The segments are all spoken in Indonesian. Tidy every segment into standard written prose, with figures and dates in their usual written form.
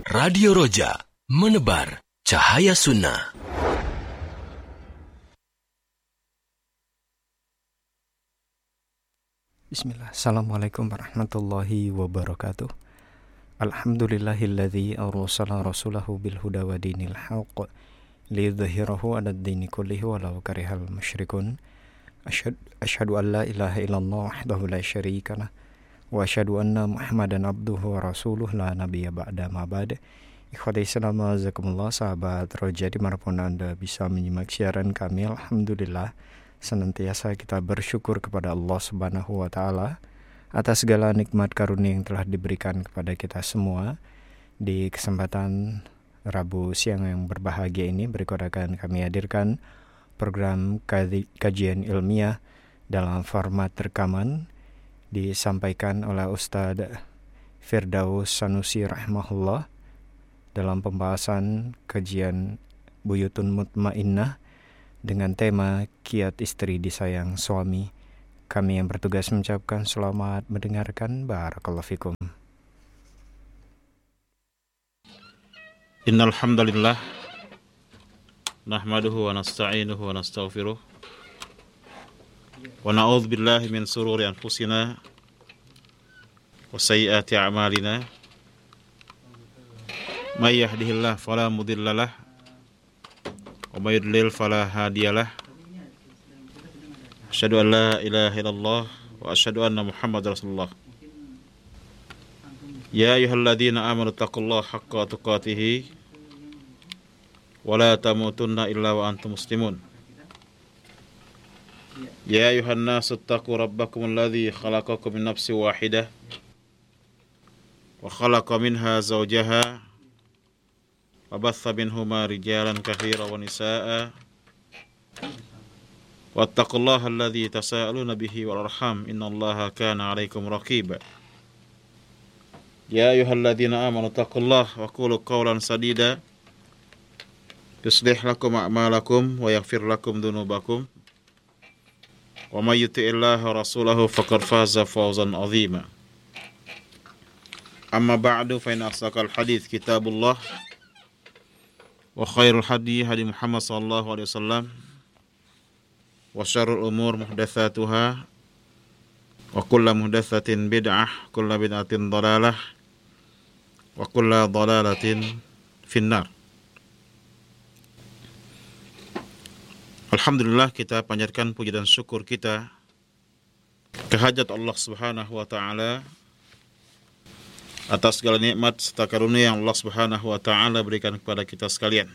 Radio Roja, menebar cahaya sunnah. Bismillah. Assalamualaikum warahmatullahi wabarakatuh. Alhamdulillahilladzi arsala rasulahu bil huda wa dinil haqq liyudhhirahu 'alad dini kullihi walau karihal musyrikun. Asyhadu an la ilaha illallah wahdahu la syarika lah wa asyhadu anna Muhammadan abduhu wa rasuluh la nabiyya ba'da ma ba'd. Ikhwati Islam, jazakumullah, sahabat Roja dimanapun Anda bisa menyimak siaran kami. Alhamdulillah, senantiasa kita bersyukur kepada Allah Subhanahu wa taala atas segala nikmat karunia yang telah diberikan kepada kita semua. Di kesempatan Rabu siang yang berbahagia ini, berikut akan kami hadirkan program kajian ilmiah dalam format rekaman, disampaikan oleh Ustadz Firdaus Sanusi rahimahullah dalam pembahasan kajian Buyutun Mutmainnah dengan tema Kiat Istri Disayang Suami. Kami yang bertugas mengucapkan selamat mendengarkan. Barakallahu fikum. Innal hamdalillah nahmaduhu wa nasta'inuhu wa nastaghfiruh wa na'udzu billahi min shururi anfusina wa sayyiati a'malina. May yahdihillahu fala mudhillalah wa may yudlil fala hadiyalah. Asyhadu an la ilaha illallah wa asyhadu anna Muhammadar Rasulullah. Ya ayyuhalladzina amanu taqullaha haqqa tuqatih wa la tamutunna illa wa antum muslimun. Ya ayyuhan nasu taqu rabbakumul ladzi khalaqakum min nafsin wahidah wa khalaqa minha zawjaha wa batha minhuma rijalan katsiran wa nisaa'a wattaqullaha alladzi tasaaluna bihi wal arham innallaha kana 'alaikum raqiba. Ya ayyuhalladzina amanu taqullaha wa qulu qawlan sadida yuslih lakum a'malakum wa yaghfir lakum dhunubakum wa may yuti'illaha rasulahu faqad faza fawzan 'azima. Amma ba'du, fa inna asdaqal hadits kitabullah wa khairul hadi hadi Muhammad sallallahu alaihi wasallam wa syarrul umur muhdatsatuha wa kullu muhdatsatin bid'ah kullu bid'atin dhalalah wa kullu dhalalatin finnar. Alhamdulillah, kita panjatkan puji dan syukur kita kehadirat Allah Subhanahu wa taala atas segala nikmat serta karunia yang Allah Subhanahu wa taala berikan kepada kita sekalian.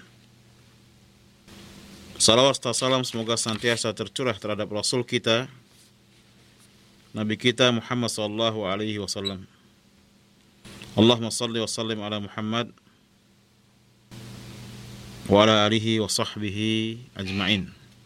Salawat serta salam semoga senantiasa tercurah terhadap Rasul kita, Nabi kita Muhammad sallallahu alaihi wasallam. Allahumma shalli wa sallim ala Muhammad wa ala alihi wa sahbihi ajma'in.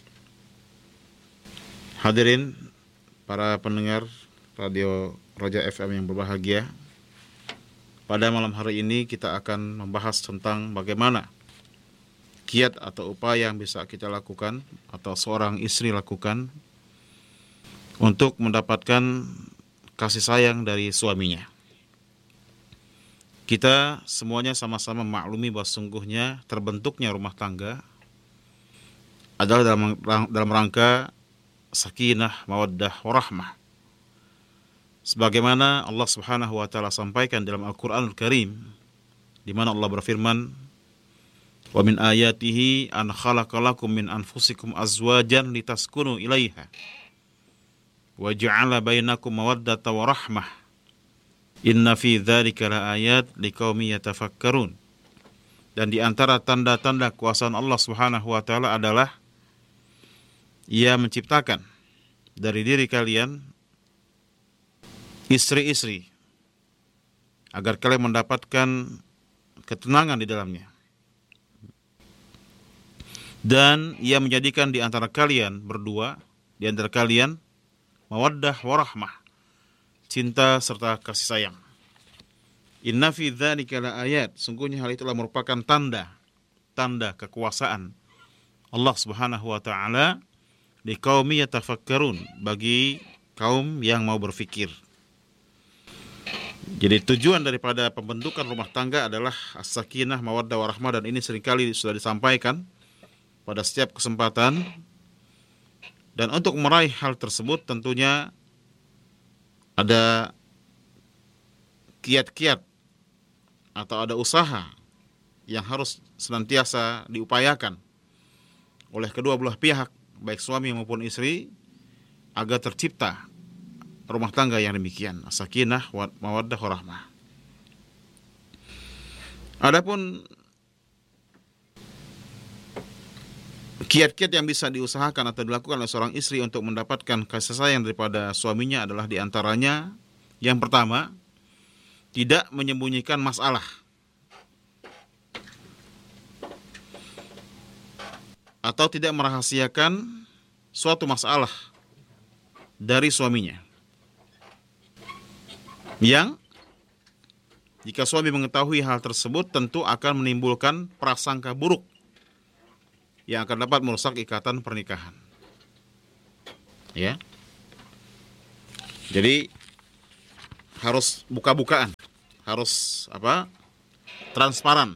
Hadirin para pendengar Radio Roja FM yang berbahagia, pada malam hari ini kita akan membahas tentang bagaimana kiat atau upaya yang bisa kita lakukan atau seorang istri lakukan untuk mendapatkan kasih sayang dari suaminya. Kita semuanya sama-sama maklumi bahwa sungguhnya terbentuknya rumah tangga adalah dalam rangka sakinah, mawaddah, warahmah. Sebagaimana Allah Subhanahu wa taala sampaikan dalam Al-Qur'anul Karim, di mana Allah berfirman, "Wa min ayatihi an khalaqalakum min anfusikum azwajan litaskunu ilaiha wa ja'ala bainakum mawaddatan wa rahmah. Inna fi dzalika laayat liqaumin yatafakkarun." Dan di antara tanda-tanda kuasaan Allah Subhanahu wa taala adalah Ia menciptakan dari diri kalian istri-istri agar kalian mendapatkan ketenangan di dalamnya. Dan Ia menjadikan di antara kalian berdua, di antara kalian mawaddah warahmah, cinta serta kasih sayang. Inna fi dzalika laayat, sungguhnya hal itulah merupakan tanda kekuasaan Allah Subhanahu wa taala liqaumi yatafakkarun, bagi kaum yang mau berfikir. Jadi tujuan daripada pembentukan rumah tangga adalah as-sakinah, mawaddah, warahmah, dan ini seringkali sudah disampaikan pada setiap kesempatan. Dan untuk meraih hal tersebut tentunya ada kiat-kiat atau ada usaha yang harus senantiasa diupayakan oleh kedua belah pihak, baik suami maupun istri, agar tercipta rumah tangga yang demikian, sakinah, mawaddah, warahmah. Adapun kiat-kiat yang bisa diusahakan atau dilakukan oleh seorang istri untuk mendapatkan kasih sayang daripada suaminya adalah diantaranya, yang pertama, tidak menyembunyikan masalah atau tidak merahasiakan suatu masalah dari suaminya, yang jika suami mengetahui hal tersebut tentu akan menimbulkan prasangka buruk yang akan dapat merusak ikatan pernikahan. Ya. Jadi harus buka-bukaan, harus transparan.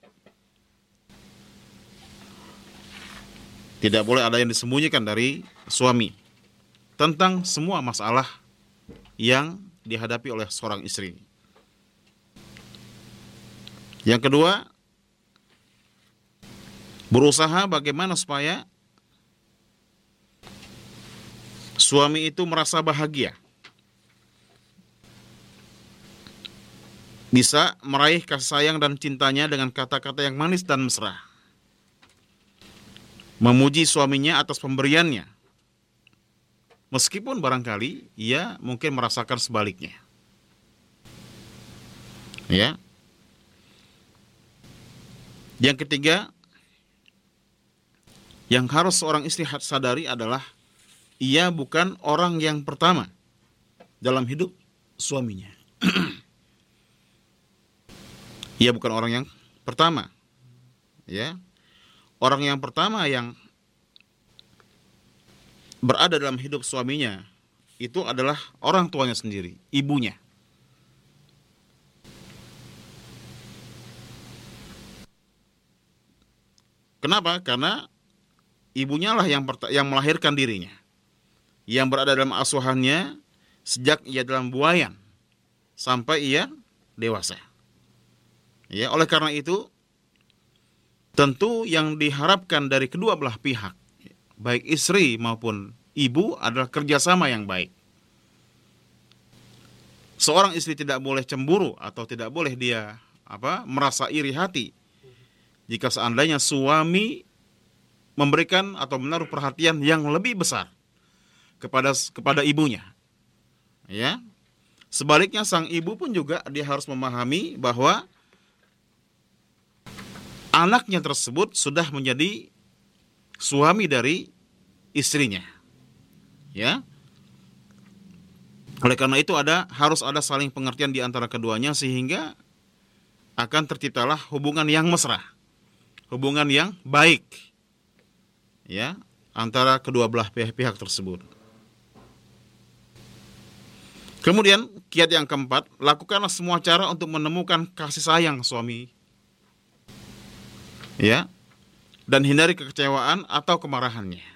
Tidak boleh ada yang disembunyikan dari suami tentang semua masalah yang dihadapi oleh seorang istri. Yang kedua, berusaha bagaimana supaya suami itu merasa bahagia, bisa meraih kasih sayang dan cintanya dengan kata-kata yang manis dan mesra, memuji suaminya atas pemberiannya, meskipun barangkali ia mungkin merasakan sebaliknya. Ya. Yang ketiga, yang harus seorang istri sadari adalah ia bukan orang yang pertama dalam hidup suaminya. Ia bukan orang yang pertama. Ya. Orang yang pertama yang berada dalam hidup suaminya itu adalah orang tuanya sendiri, ibunya. Kenapa? Karena ibunya lah yang melahirkan dirinya, yang berada dalam asuhannya sejak ia dalam buayan sampai ia dewasa. Ya, oleh karena itu tentu yang diharapkan dari kedua belah pihak, baik istri maupun ibu, adalah kerjasama yang baik. Seorang istri tidak boleh cemburu atau tidak boleh dia merasa iri hati jika seandainya suami memberikan atau menaruh perhatian yang lebih besar kepada ibunya. Ya. Sebaliknya sang ibu pun juga dia harus memahami bahwa anaknya tersebut sudah menjadi suami dari istrinya. Ya. Oleh karena itu harus ada saling pengertian di antara keduanya sehingga akan terciptalah hubungan yang mesra, hubungan yang baik. Ya, antara kedua belah pihak tersebut. Kemudian kiat yang keempat, lakukanlah semua cara untuk menemukan kasih sayang suami. Ya. Dan hindari kekecewaan atau kemarahannya.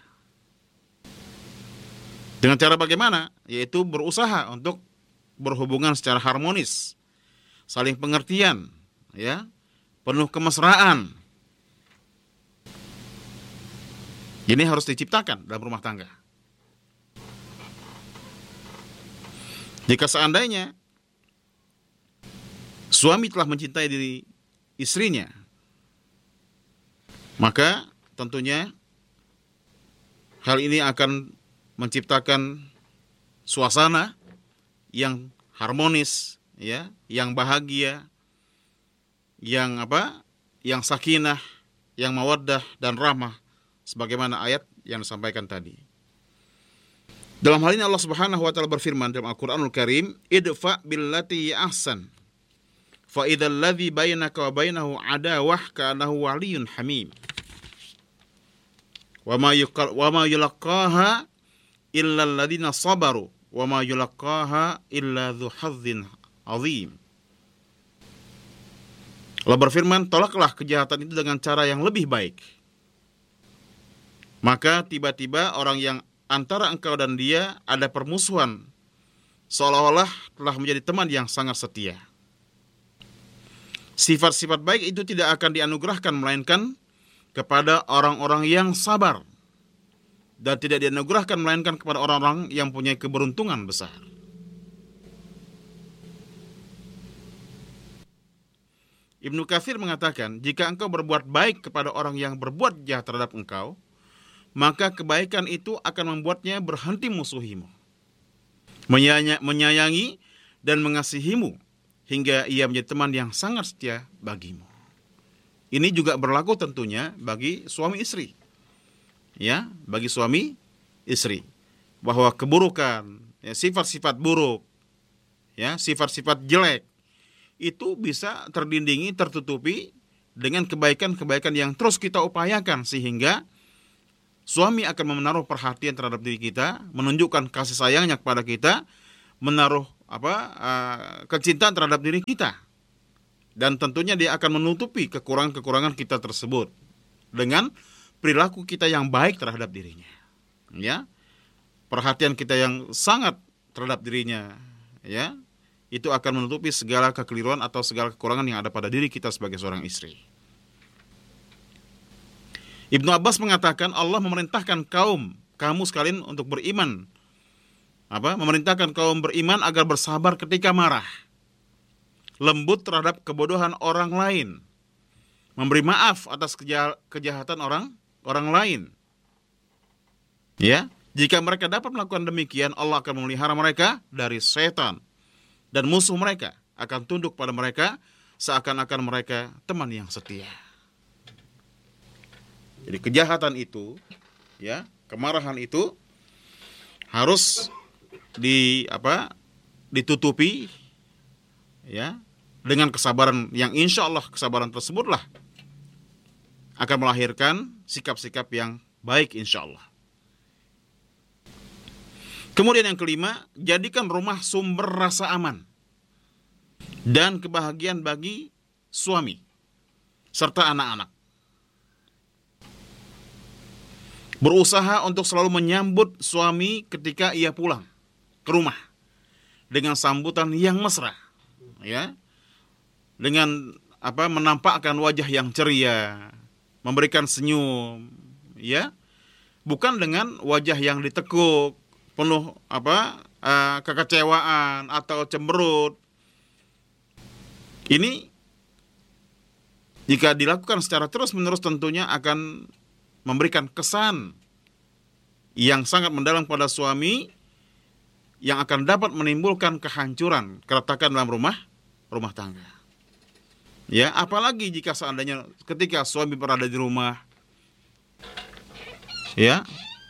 Dengan cara bagaimana? Yaitu berusaha untuk berhubungan secara harmonis, saling pengertian, ya, penuh kemesraan. Ini harus diciptakan dalam rumah tangga. Jika seandainya suami telah mencintai diri istrinya, maka tentunya hal ini akan menciptakan suasana yang harmonis, ya, yang bahagia, yang yang sakinah, yang mawaddah dan rahmah, sebagaimana ayat yang disampaikan tadi. Dalam hal ini Allah Subhanahu wa taala berfirman dalam Al-Qur'anul Karim, "Idfa billati ahsan, fa idzal ladzi bainaka wa bainahu adawah ka'annahu waliyyun hamim. Wa ma yulaqaha illa alladziina sabaru wa ma yulaqaha illa dzu hazzin azim. Allah berfirman, tolaklah kejahatan itu dengan cara yang lebih baik. Maka tiba-tiba orang yang antara engkau dan dia ada permusuhan, seolah-olah telah menjadi teman yang sangat setia. Sifat-sifat baik itu tidak akan dianugerahkan melainkan kepada orang-orang yang sabar, dan tidak dianugerahkan melainkan kepada orang-orang yang punya keberuntungan besar. Ibnu Katsir mengatakan, jika engkau berbuat baik kepada orang yang berbuat jahat terhadap engkau, maka kebaikan itu akan membuatnya berhenti musuhimu, menyayangi dan mengasihimu, hingga ia menjadi teman yang sangat setia bagimu. Ini juga berlaku tentunya bagi suami istri. Ya, bagi suami istri. Bahwa keburukan, ya, sifat-sifat buruk, ya, sifat-sifat jelek, itu bisa terdindingi, tertutupi dengan kebaikan-kebaikan yang terus kita upayakan, sehingga suami akan menaruh perhatian terhadap diri kita, menunjukkan kasih sayangnya kepada kita, menaruh kecintaan terhadap diri kita, dan tentunya dia akan menutupi kekurangan-kekurangan kita tersebut dengan perilaku kita yang baik terhadap dirinya. Ya, perhatian kita yang sangat terhadap dirinya, ya, itu akan menutupi segala kekeliruan atau segala kekurangan yang ada pada diri kita sebagai seorang istri. Ibnu Abbas mengatakan, Allah memerintahkan kamu sekalian untuk beriman. Memerintahkan kaum beriman agar bersabar ketika marah, lembut terhadap kebodohan orang lain, memberi maaf atas kejahatan orang lain. Ya, jika mereka dapat melakukan demikian, Allah akan memelihara mereka dari setan, dan musuh mereka akan tunduk pada mereka seakan-akan mereka teman yang setia. Jadi kejahatan itu, ya, kemarahan itu harus ditutupi, ya, dengan kesabaran yang insya Allah kesabaran tersebutlah akan melahirkan sikap-sikap yang baik insya Allah. Kemudian yang kelima, jadikan rumah sumber rasa aman dan kebahagiaan bagi suami serta anak-anak. Berusaha untuk selalu menyambut suami ketika ia pulang ke rumah dengan sambutan yang mesra, ya, dengan menampakkan wajah yang ceria, memberikan senyum, ya, bukan dengan wajah yang ditekuk, penuh kekecewaan atau cemberut. Ini jika dilakukan secara terus-menerus tentunya akan memberikan kesan yang sangat mendalam pada suami, yang akan dapat menimbulkan kehancuran, keretakan dalam rumah tangga. Ya, apalagi jika seandainya ketika suami berada di rumah, ya,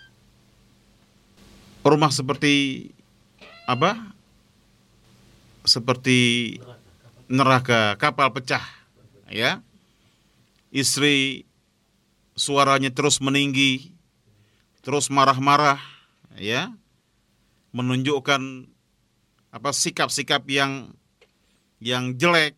rumah seperti seperti neraka, kapal pecah, ya. Istri suaranya terus meninggi, terus marah-marah, ya, menunjukkan sikap-sikap yang jelek.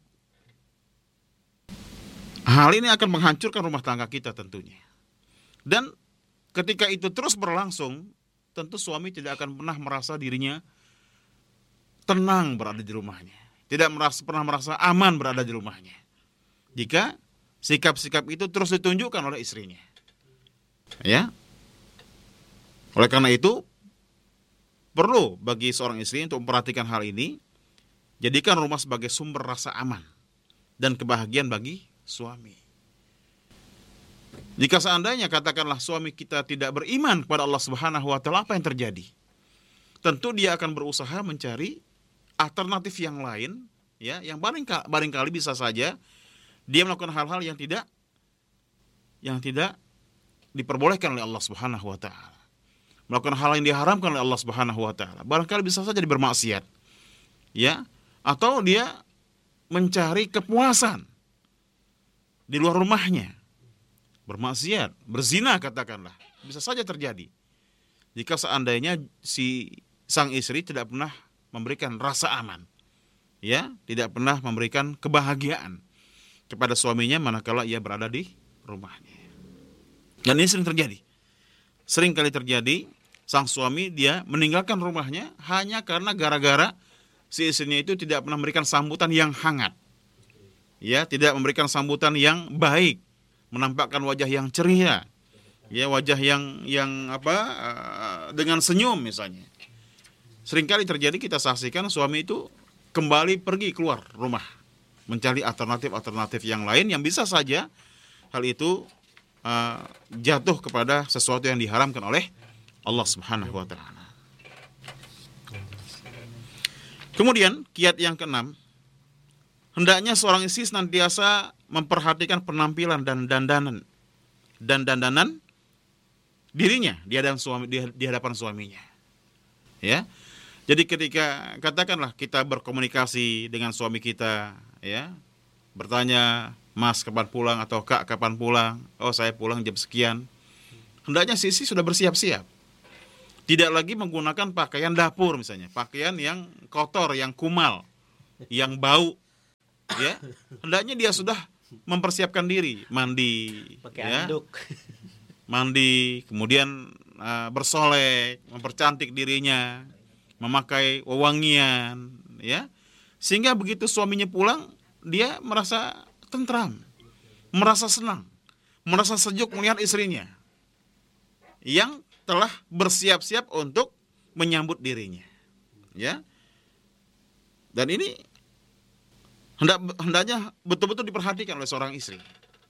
Hal ini akan menghancurkan rumah tangga kita tentunya. Dan ketika itu terus berlangsung, tentu suami tidak akan pernah merasa dirinya tenang berada di rumahnya, tidak pernah merasa aman berada di rumahnya, jika sikap-sikap itu terus ditunjukkan oleh istrinya. Ya. Oleh karena itu, perlu bagi seorang istri untuk memperhatikan hal ini, jadikan rumah sebagai sumber rasa aman dan kebahagiaan bagi suami. Jika seandainya katakanlah suami kita tidak beriman kepada Allah Subhanahu wa taala, apa yang terjadi? Tentu dia akan berusaha mencari alternatif yang lain, ya, yang barangkali bisa saja dia melakukan hal-hal yang tidak diperbolehkan oleh Allah Subhanahu wa taala. Melakukan hal yang diharamkan oleh Allah Subhanahu wa taala. Barangkali bisa saja dia bermaksiat. Ya, atau dia mencari kepuasan di luar rumahnya. Bermaksiat, berzina katakanlah. Bisa saja terjadi. Jika seandainya si sang istri tidak pernah memberikan rasa aman, ya, tidak pernah memberikan kebahagiaan kepada suaminya manakala ia berada di rumahnya. Dan ini sering terjadi. Sering kali terjadi sang suami dia meninggalkan rumahnya hanya karena gara-gara si istrinya itu tidak pernah memberikan sambutan yang hangat. Ya, tidak memberikan sambutan yang baik, menampakkan wajah yang ceria. Ya, wajah yang dengan senyum misalnya. Seringkali terjadi kita saksikan suami itu kembali pergi keluar rumah, mencari alternatif yang lain yang bisa saja hal itu jatuh kepada sesuatu yang diharamkan oleh Allah Subhanahu wa taala. Kemudian kiat yang keenam, hendaknya seorang istri senantiasa memperhatikan penampilan dan dandanan dirinya di hadapan suaminya. Ya. Jadi ketika katakanlah kita berkomunikasi dengan suami kita, ya, bertanya, "Mas kapan pulang?" atau "Kak kapan pulang?" "Oh, saya pulang jam sekian." Hendaknya si istri sudah bersiap-siap. Tidak lagi menggunakan pakaian dapur misalnya, pakaian yang kotor, yang kumal, yang bau, ya. Hendaknya dia sudah mempersiapkan diri, mandi, pakai anduk. Mandi, kemudian bersolek, mempercantik dirinya, memakai wewangian, ya. Sehingga begitu suaminya pulang, dia merasa tentram, merasa senang, merasa sejuk melihat istrinya yang telah bersiap-siap untuk menyambut dirinya, ya. Dan ini hendaknya betul-betul diperhatikan oleh seorang istri.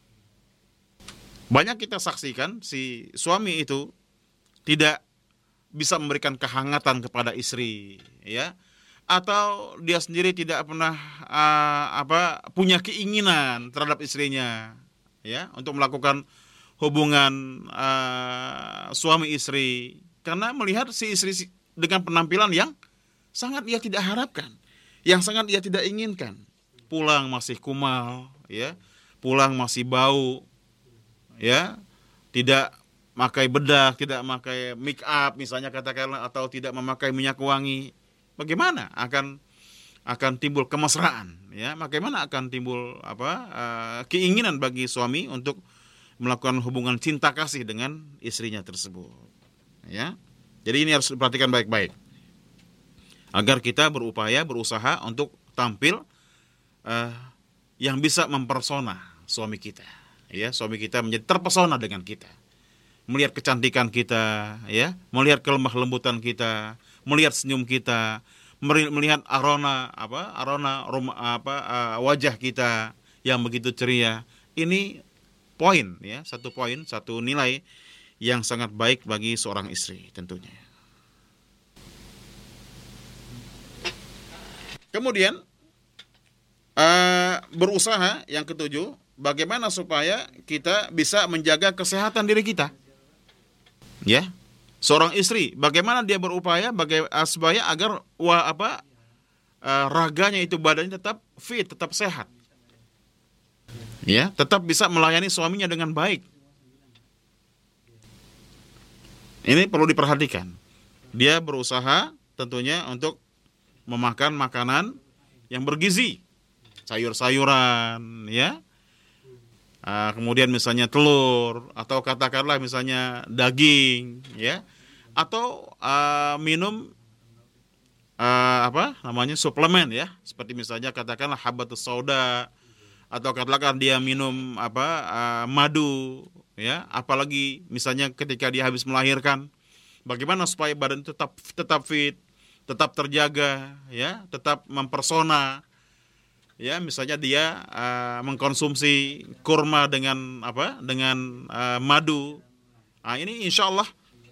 Banyak kita saksikan si suami itu tidak bisa memberikan kehangatan kepada istri, ya, atau dia sendiri tidak pernah punya keinginan terhadap istrinya, ya, untuk melakukan hubungan suami istri karena melihat si istri dengan penampilan yang sangat ia tidak harapkan, yang sangat ia tidak inginkan. Pulang masih kumal, ya, pulang masih bau, ya, tidak memakai bedak, tidak memakai make up misalnya katakanlah, atau tidak memakai minyak wangi. Bagaimana akan timbul kemesraan, ya? Bagaimana akan timbul keinginan bagi suami untuk melakukan hubungan cinta kasih dengan istrinya tersebut, ya. Jadi ini harus diperhatikan baik-baik agar kita berusaha untuk tampil yang bisa mempersona suami kita, ya. Suami kita menjadi terpesona dengan kita, melihat kecantikan kita, ya, melihat kelemah lembutan kita, melihat senyum kita, melihat aroma wajah kita yang begitu ceria. Ini poin, ya, satu nilai yang sangat baik bagi seorang istri tentunya. Kemudian berusaha yang ketujuh, bagaimana supaya kita bisa menjaga kesehatan diri kita, ya. Seorang istri bagaimana dia berupaya supaya agar raganya itu, badannya tetap fit, tetap sehat, ya, tetap bisa melayani suaminya dengan baik. Ini perlu diperhatikan. Dia berusaha tentunya untuk memakan makanan yang bergizi, sayur-sayuran, ya. Kemudian misalnya telur, atau katakanlah misalnya daging, ya, atau minum suplemen, ya, seperti misalnya katakanlah habatus sauda, atau katakan dia minum madu, ya. Apalagi misalnya ketika dia habis melahirkan, bagaimana supaya badan tetap fit, tetap terjaga, ya, tetap mempersona, ya. Misalnya dia mengkonsumsi kurma dengan madu. Ini insya Allah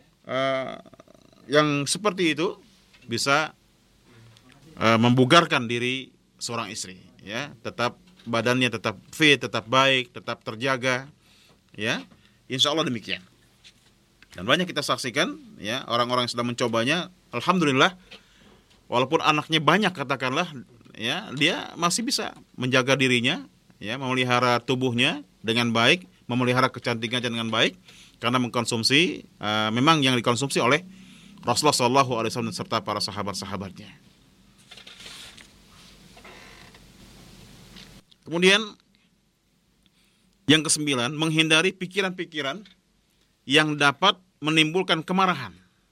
yang seperti itu bisa membugarkan diri seorang istri, ya. Tetap badannya tetap fit, tetap baik, tetap terjaga, ya. Insya Allah demikian. Dan banyak kita saksikan, ya, orang-orang yang sedang mencobanya, alhamdulillah, walaupun anaknya banyak katakanlah, ya, dia masih bisa menjaga dirinya, ya, memelihara tubuhnya dengan baik, memelihara kecantikannya dengan baik, karena mengkonsumsi memang yang dikonsumsi oleh Rasulullah SAW serta para sahabat-sahabatnya. Kemudian yang kesembilan, menghindari pikiran-pikiran yang dapat menimbulkan kemarahan.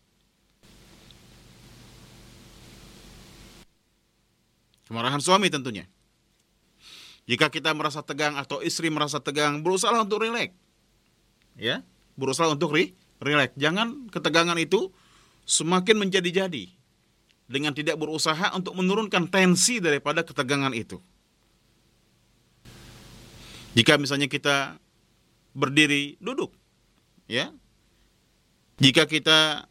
Kemarahan suami tentunya. Jika kita merasa tegang atau istri merasa tegang, berusaha untuk rileks. Ya, berusaha untuk rileks. Jangan ketegangan itu semakin menjadi-jadi dengan tidak berusaha untuk menurunkan tensi daripada ketegangan itu. Jika misalnya kita berdiri, duduk, ya. Jika kita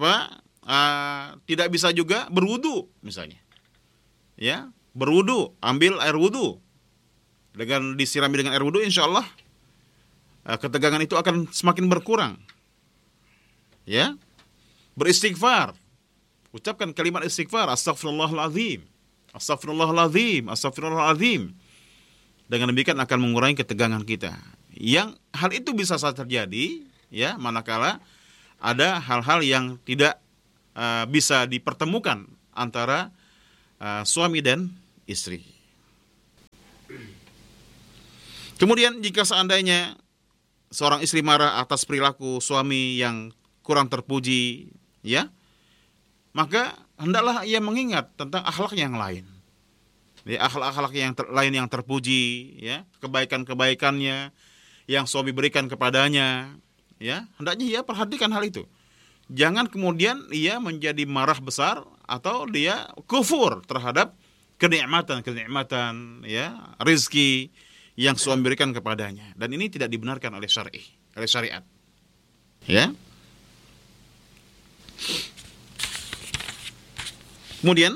tidak bisa juga berwudu, misalnya, ya, berwudu, ambil air wudu, dengan disirami dengan air wudu, insya Allah ketegangan itu akan semakin berkurang. Ya, beristighfar, ucapkan kalimat istighfar, astagfirullahaladzim, astagfirullahaladzim, astagfirullahaladzim. Dengan demikian akan mengurangi ketegangan kita. Yang hal itu bisa saja terjadi, ya, manakala ada hal-hal yang tidak bisa dipertemukan antara suami dan istri. Kemudian jika seandainya seorang istri marah atas perilaku suami yang kurang terpuji, ya, maka hendaklah ia mengingat tentang akhlak yang lain. Ya, akhlak-akhlak yang lain yang terpuji, ya, kebaikan-kebaikannya yang suami berikan kepadanya, ya, hendaknya ia perhatikan hal itu. Jangan kemudian ia menjadi marah besar atau dia kufur terhadap kenikmatan, ya, rizki yang suami berikan kepadanya. Dan ini tidak dibenarkan oleh syariat. Ya. Kemudian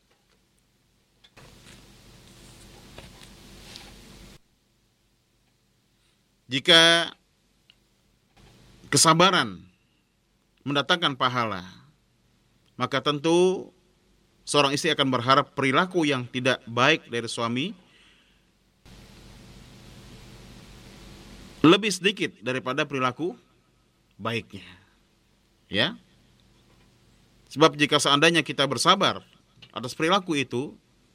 jika kesabaran mendatangkan pahala, maka tentu seorang istri akan berharap perilaku yang tidak baik dari suami lebih sedikit daripada perilaku baiknya. Ya. Sebab jika seandainya kita bersabar atas perilaku itu,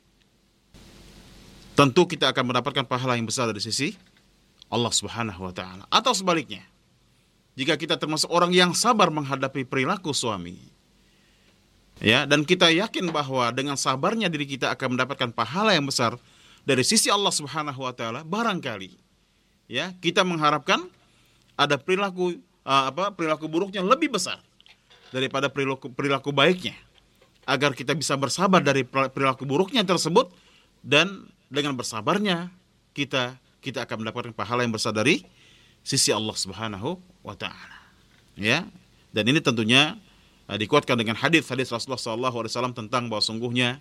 tentu kita akan mendapatkan pahala yang besar dari sisi Allah Subhanahu wa taala. Atau sebaliknya, jika kita termasuk orang yang sabar menghadapi perilaku suami, ya, dan kita yakin bahwa dengan sabarnya diri kita akan mendapatkan pahala yang besar dari sisi Allah Subhanahu wa taala, barangkali, ya, kita mengharapkan ada perilaku buruknya lebih besar daripada perilaku baiknya, agar kita bisa bersabar dari perilaku buruknya tersebut, dan dengan bersabarnya kita akan mendapatkan pahala yang besar dari sisi Allah Subhanahu wa taala. Ya. Dan ini tentunya dikuatkan dengan hadis-hadis Rasulullah SAW tentang bahwa sungguhnya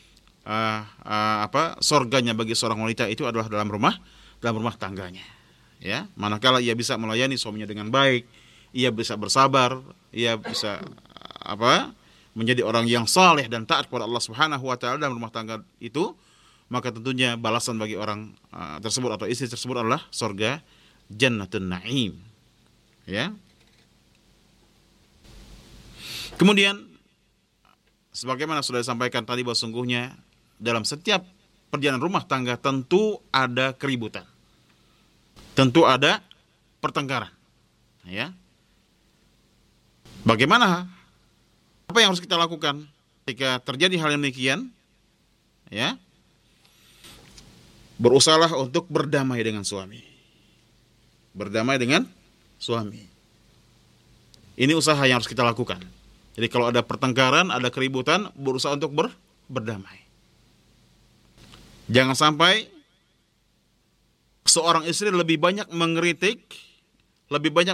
surganya bagi seorang wanita itu adalah dalam rumah tangganya. Ya, manakala ia bisa melayani suaminya dengan baik, ia bisa bersabar, ia bisa menjadi orang yang saleh dan taat kepada Allah Subhanahu wa taala dalam rumah tangga itu, maka tentunya balasan bagi orang tersebut atau istri tersebut adalah surga Jannatun Na'im. Ya. Kemudian sebagaimana sudah disampaikan tadi, bahwa sungguhnya dalam setiap perjalanan rumah tangga tentu ada keributan. Tentu ada pertengkaran. Ya. Bagaimana? Apa yang harus kita lakukan ketika terjadi hal yang demikian? Ya. Berusahalah untuk berdamai dengan suami. Berdamai dengan suami. Ini usaha yang harus kita lakukan. Jadi kalau ada pertengkaran, ada keributan, berusaha untuk berdamai. Jangan sampai seorang istri lebih banyak mengkritik, lebih banyak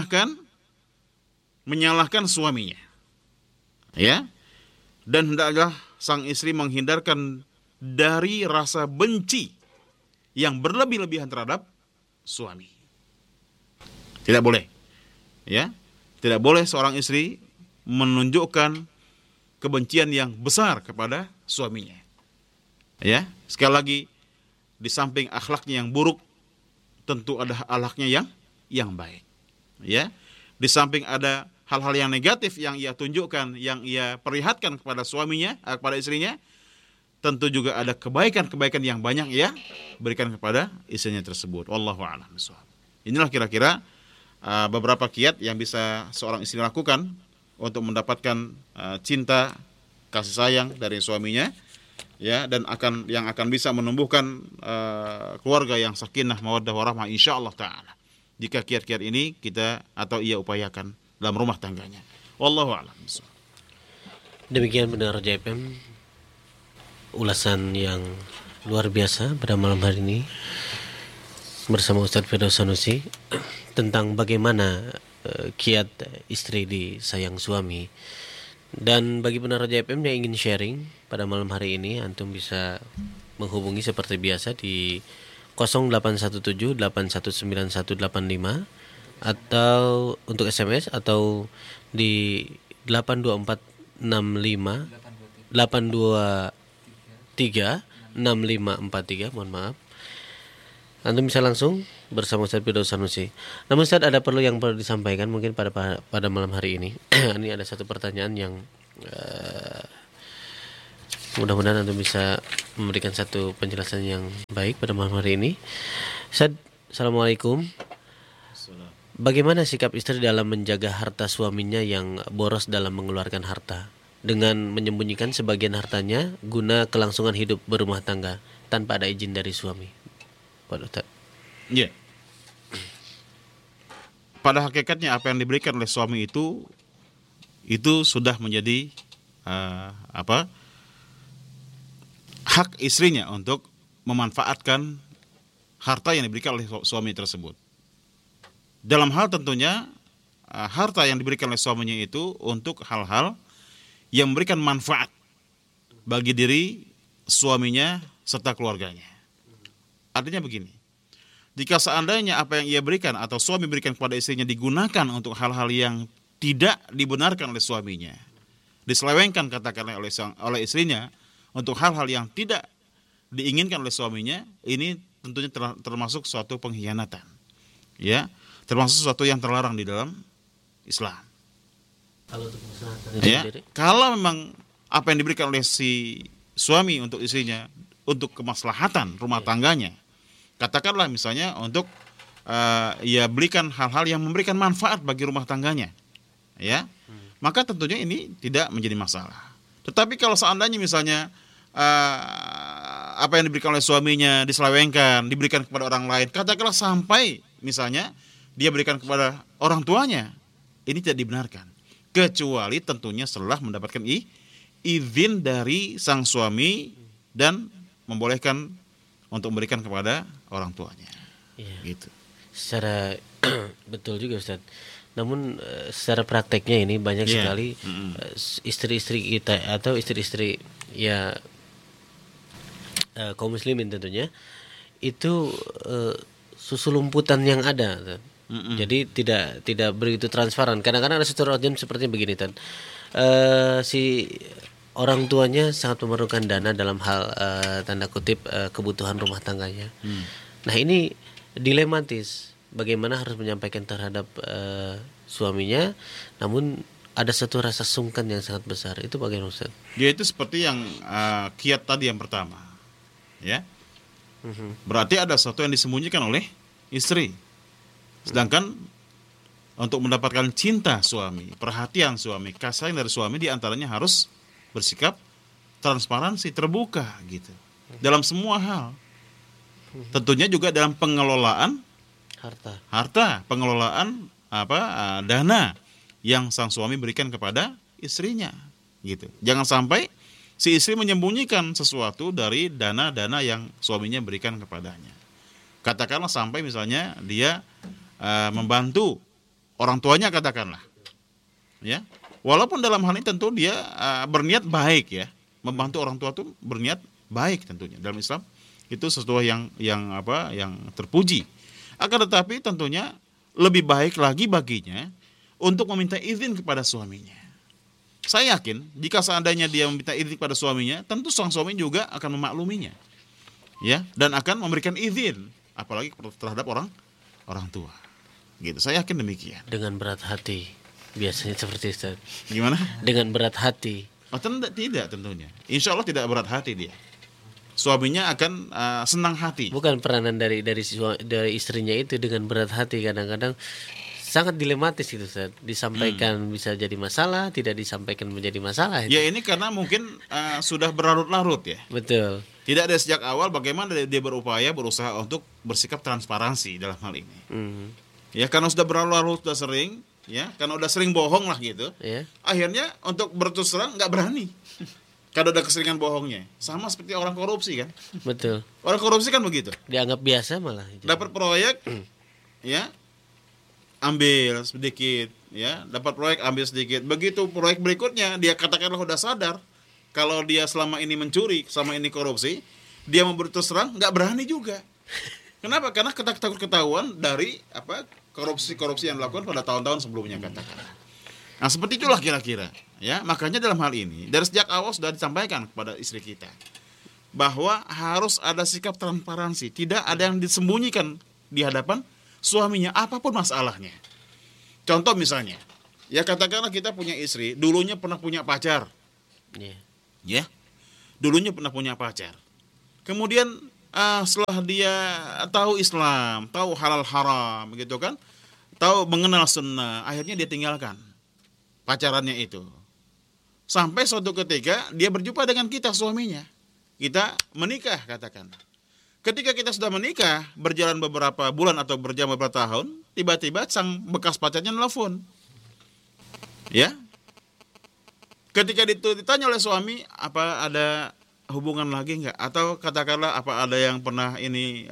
menyalahkan suaminya. Ya. Dan hendaklah sang istri menghindarkan dari rasa benci yang berlebih-lebihan terhadap suami. Tidak boleh. Ya. Tidak boleh seorang istri menunjukkan kebencian yang besar kepada suaminya. Ya, sekali lagi, di samping akhlaknya yang buruk, tentu ada akhlaknya yang baik. Ya, di samping ada hal-hal yang negatif yang ia tunjukkan, yang ia perlihatkan kepada suaminya, kepada istrinya, tentu juga ada kebaikan-kebaikan yang banyak ya berikan kepada istrinya tersebut. Wallahu a'lam bishawab. Inilah kira-kira beberapa kiat yang bisa seorang istri lakukan untuk mendapatkan cinta, kasih sayang dari suaminya, ya, dan yang akan bisa menumbuhkan keluarga yang sakinah, mawaddah warahmah insyaallah taala. Jika kiat-kiat ini ia upayakan dalam rumah tangganya. Wallahu a'lam bishawab. Demikian pendengar JFM, ulasan yang luar biasa pada malam hari ini bersama Ustadz Firdaus Sanusi tentang bagaimana kiat istri disayang suami. Dan bagi pendengar JFM yang ingin sharing pada malam hari ini, antum bisa menghubungi seperti biasa di 0817819185 atau untuk SMS, atau di 823 mohon maaf. Antum bisa langsung bersama Ustaz Firdaus Sanusi. Namun Ustaz, ada yang perlu disampaikan mungkin pada malam hari ini. Ini ada satu pertanyaan yang mudah-mudahan antum bisa memberikan satu penjelasan yang baik pada malam hari ini. Ustaz, Assalamualaikum. Bagaimana sikap istri dalam menjaga harta suaminya yang boros dalam mengeluarkan harta, dengan menyembunyikan sebagian hartanya guna kelangsungan hidup berumah tangga tanpa ada izin dari suami? Pak Ustaz. Iya. Pada hakikatnya apa yang diberikan oleh suami itu sudah menjadi hak istrinya untuk memanfaatkan harta yang diberikan oleh suami tersebut. Dalam hal tentunya harta yang diberikan oleh suaminya itu untuk hal-hal yang memberikan manfaat bagi diri suaminya serta keluarganya. Artinya begini, jika seandainya apa yang ia berikan atau suami berikan kepada istrinya digunakan untuk hal-hal yang tidak dibenarkan oleh suaminya, diselewengkan katakanlah oleh istrinya untuk hal-hal yang tidak diinginkan oleh suaminya, ini tentunya termasuk suatu pengkhianatan, ya, termasuk sesuatu yang terlarang di dalam Islam. Kalau memang apa yang diberikan oleh si suami untuk istrinya untuk kemaslahatan rumah tangganya, katakanlah misalnya untuk ia belikan hal-hal yang memberikan manfaat bagi rumah tangganya, ya, maka tentunya ini tidak menjadi masalah. Tetapi kalau seandainya misalnya apa yang diberikan oleh suaminya diselewengkan, diberikan kepada orang lain, katakanlah sampai misalnya dia berikan kepada orang tuanya, ini tidak dibenarkan, kecuali tentunya setelah mendapatkan izin dari sang suami dan membolehkan untuk memberikan kepada orang tuanya. Ya. Gitu. Secara betul juga Ustaz. Namun secara prakteknya ini banyak sekali istri-istri kita atau istri-istri ya kaum muslimin tentunya itu susulumputan yang ada. Jadi tidak begitu transparan. Kadang-kadang ada situasi seperti begini, Tan. Si orang tuanya sangat memerlukan dana dalam hal tanda kutip kebutuhan rumah tangganya. Nah, ini dilematis. Bagaimana harus menyampaikan terhadap suaminya, namun ada satu rasa sungkan yang sangat besar. Itu bagaimana, Ustaz? Dia itu seperti yang kiat tadi yang pertama, ya. Berarti ada sesuatu yang disembunyikan oleh istri. Sedangkan untuk mendapatkan cinta suami, perhatian suami, kasih sayang dari suami, diantaranya harus bersikap transparansi, terbuka gitu dalam semua hal. Tentunya juga dalam pengelolaan harta, pengelolaan dana yang sang suami berikan kepada istrinya gitu. Jangan sampai si istri menyembunyikan sesuatu dari dana-dana yang suaminya berikan kepadanya. Katakanlah sampai misalnya dia membantu orang tuanya, katakanlah, ya, walaupun dalam hal ini tentu dia berniat baik, ya, membantu orang tua itu berniat baik tentunya dalam Islam itu sesuatu yang terpuji. Akan tetapi tentunya lebih baik lagi baginya untuk meminta izin kepada suaminya. Saya yakin jika seandainya dia meminta izin kepada suaminya, tentu sang suami juga akan memakluminya, ya, dan akan memberikan izin, apalagi terhadap orang tua. Gitu, saya yakin demikian. Dengan berat hati, biasanya seperti itu. Gimana? Dengan berat hati. Oh, tidak tentunya. Insya Allah tidak berat hati dia. suaminya akan senang hati. Bukan peranan dari istrinya itu dengan berat hati, kadang-kadang sangat dilematis gitu, Ustaz. Disampaikan bisa jadi masalah, tidak disampaikan menjadi masalah itu. Ya ini karena mungkin sudah berlarut-larut ya. Betul. Tidak ada sejak awal bagaimana dia berusaha untuk bersikap transparansi dalam hal ini. Ya karena sudah berlarut-larut, sudah sering, ya karena udah sering bohong lah gitu. Ya. Akhirnya untuk berterus terang nggak berani. Karena udah keseringan bohongnya. Sama seperti orang korupsi kan. Betul. Orang korupsi kan begitu. Dianggap biasa malah. Dapat proyek, ya ambil sedikit, ya dapat proyek ambil sedikit. Begitu proyek berikutnya dia katakanlah udah sadar kalau dia selama ini mencuri, selama ini korupsi, dia mau berterus terang nggak berani juga. Kenapa? Karena takut ketahuan dari korupsi yang dilakukan pada tahun-tahun sebelumnya katakan. Nah seperti itulah kira-kira, ya makanya dalam hal ini dari sejak awal sudah disampaikan kepada istri kita bahwa harus ada sikap transparansi, tidak ada yang disembunyikan di hadapan suaminya apapun masalahnya. Contoh misalnya, ya katakanlah kita punya istri, dulunya pernah punya pacar. Ya, dulunya pernah punya pacar. Kemudian setelah dia tahu Islam, tahu halal haram, begitu kan, tahu mengenal sunnah, akhirnya dia tinggalkan pacarannya itu. Sampai suatu ketika dia berjumpa dengan kita suaminya, kita menikah katakan. Ketika kita sudah menikah, berjalan beberapa bulan atau berjalan beberapa tahun, tiba-tiba sang bekas pacarnya nelfon, ya. Ketika ditanya oleh suami, apa ada hubungan lagi enggak? Atau katakanlah apa ada yang pernah ini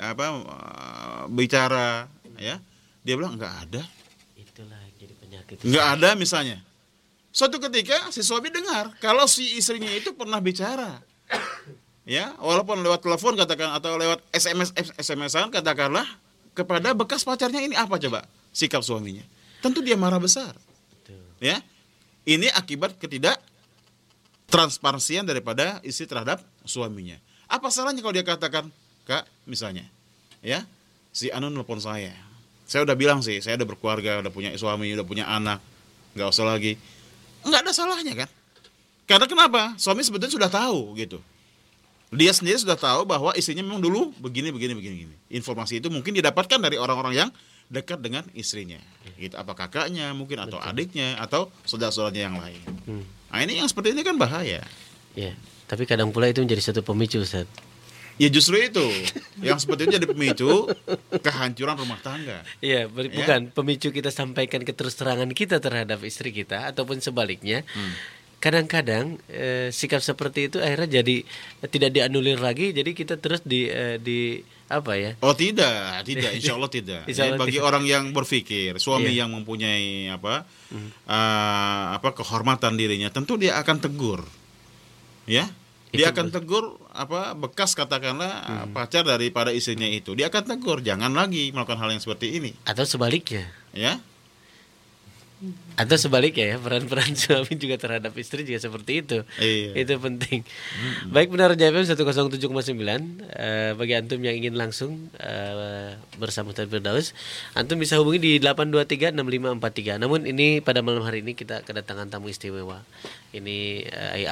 bicara, ya? Dia bilang enggak ada. Itulah jadi penyakit. Enggak ada misalnya. Suatu ketika si suami dengar kalau si istrinya itu pernah bicara. Ya, walaupun lewat telepon katakan atau lewat SMS-an katakanlah kepada bekas pacarnya, ini apa coba sikap suaminya? Tentu dia marah besar. Betul. Ya. Ini akibat transparansian daripada istri terhadap suaminya. Apa salahnya kalau dia katakan, Kak, misalnya, ya, si Anu nelpon saya. Saya udah bilang sih, saya udah berkeluarga, udah punya suami, udah punya anak, nggak usah lagi. Nggak ada salahnya kan? Karena kenapa? Suami sebetulnya sudah tahu gitu. Dia sendiri sudah tahu bahwa istrinya memang dulu begini. Informasi itu mungkin didapatkan dari orang-orang yang dekat dengan istrinya. Gitu, apa kakaknya mungkin atau adiknya atau saudara-saudaranya yang lain. Nah ini yang seperti ini kan bahaya. Ya, tapi kadang pula itu menjadi satu pemicu, Ustaz. Ya justru itu yang seperti itu jadi pemicu kehancuran rumah tangga. Iya, bukan pemicu kita sampaikan keterus-terangan kita terhadap istri kita ataupun sebaliknya. Kadang-kadang sikap seperti itu akhirnya jadi tidak dianulir lagi, jadi kita terus di apa ya? Oh tidak, insya Allah tidak. Bagi orang yang berpikir, suami yang mempunyai kehormatan dirinya, tentu dia akan tegur, ya. Dia akan tegur bekas katakanlah pacar daripada istrinya itu, dia akan tegur, jangan lagi melakukan hal yang seperti ini. Atau sebaliknya, ya. Atau sebaliknya ya, peran-peran suami juga terhadap istri juga seperti itu. Iya. Itu penting. Baik, benar JFM 107,9. Bagi antum yang ingin langsung bersama Ustaz Firdaus, antum bisa hubungi di 8236543. Namun ini pada malam hari ini kita kedatangan tamu istimewa. Ini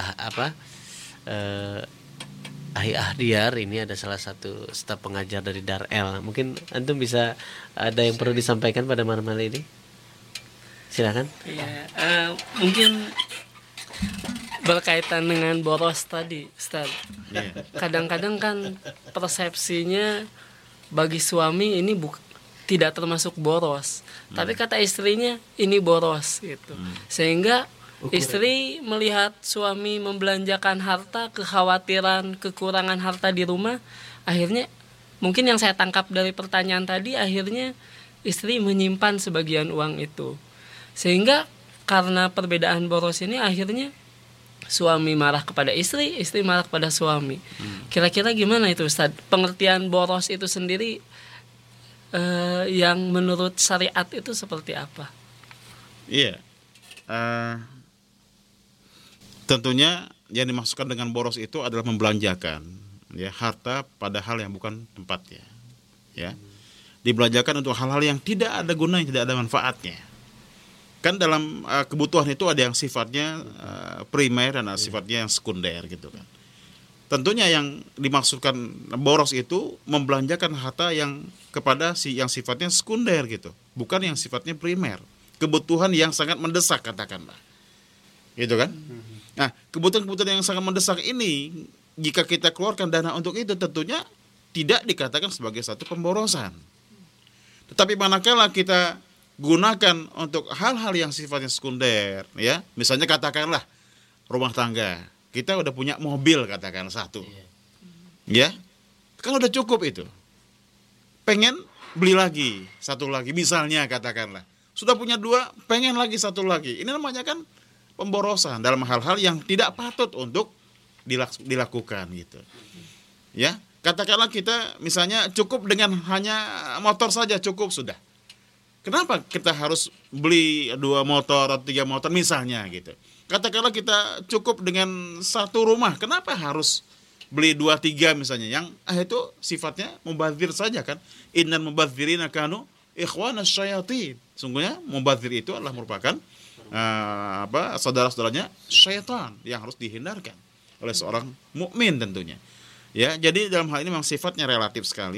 Ahi Ahdiar, ini ada salah satu staf pengajar dari Darel. Mungkin antum bisa ada yang perlu disampaikan pada malam hari ini. Silakan. Ya, mungkin berkaitan dengan boros tadi, Ustaz. Kadang-kadang kan persepsinya bagi suami ini tidak termasuk boros, tapi kata istrinya ini boros gitu. Sehingga istri melihat suami membelanjakan harta, kekhawatiran kekurangan harta di rumah, akhirnya mungkin yang saya tangkap dari pertanyaan tadi, akhirnya istri menyimpan sebagian uang itu. Sehingga karena perbedaan boros ini akhirnya suami marah kepada istri, istri marah kepada suami. Kira-kira gimana itu, Ustaz? Pengertian boros itu sendiri yang menurut syariat itu seperti apa? Iya. Tentunya yang dimaksudkan dengan boros itu adalah membelanjakan ya harta pada hal yang bukan tempatnya. Ya. Dibelanjakan untuk hal-hal yang tidak ada gunanya, tidak ada manfaatnya. Kan dalam kebutuhan itu ada yang sifatnya primer dan ada sifatnya yang sekunder gitu kan. tentunya yang dimaksudkan boros itu membelanjakan harta yang kepada yang sifatnya sekunder gitu, bukan yang sifatnya primer, kebutuhan yang sangat mendesak katakanlah, gitu kan? Nah, kebutuhan-kebutuhan yang sangat mendesak ini, jika kita keluarkan dana untuk itu, tentunya tidak dikatakan sebagai satu pemborosan. Tetapi manakala kita gunakan untuk hal-hal yang sifatnya sekunder, ya, misalnya katakanlah rumah tangga, kita udah punya mobil katakan satu, ya, kan udah cukup itu. Pengen beli lagi satu lagi, misalnya katakanlah sudah punya 2, pengen lagi satu lagi. Ini namanya kan pemborosan dalam hal-hal yang tidak patut untuk dilakukan gitu. Ya, katakanlah kita misalnya cukup dengan hanya motor saja cukup sudah. Kenapa kita harus beli 2 motor atau 3 motor misalnya gitu? Katakanlah kita cukup dengan 1 rumah, kenapa harus beli 2, 3 misalnya yang itu sifatnya mubadzir saja kan? Innal mubadzirina kanu ikhwanas syayatin. Sungguhnya mubadzir itu adalah merupakan saudara-saudaranya syaitan yang harus dihindarkan oleh seorang mukmin tentunya. Ya, jadi dalam hal ini memang sifatnya relatif sekali.